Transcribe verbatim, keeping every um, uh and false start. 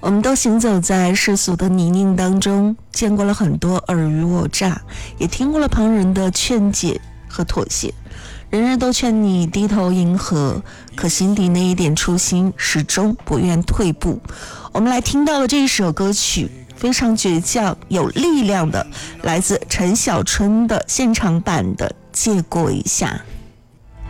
我们都行走在世俗的泥泞当中，见过了很多尔虞我诈，也听过了旁人的劝解和妥协。人人都劝你低头迎合，可心底那一点初心始终不愿退步。我们来听到的这一首歌曲非常倔强有力量的，来自陈小春的现场版的《借过一下》。